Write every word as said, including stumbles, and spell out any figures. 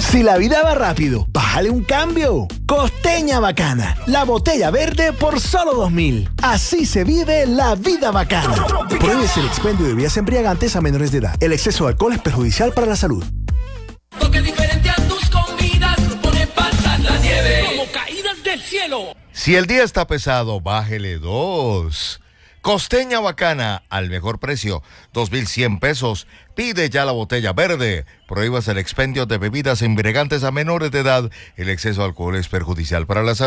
Si la vida va rápido, bájale un cambio. Costeña Bacana, la botella verde por solo dos mil. Así se vive la vida bacana. Prohíbes el expendio de bebidas embriagantes a menores de edad. El exceso de alcohol es perjudicial para la salud. Toque diferente a tus comidas, pone pasar la nieve como caídas del cielo. Si el día está pesado, bájele dos. Costeña Bacana, al mejor precio, dos mil cien pesos. Pide ya la botella verde. Prohíbas el expendio de bebidas embriagantes a menores de edad. El exceso de alcohol es perjudicial para la salud.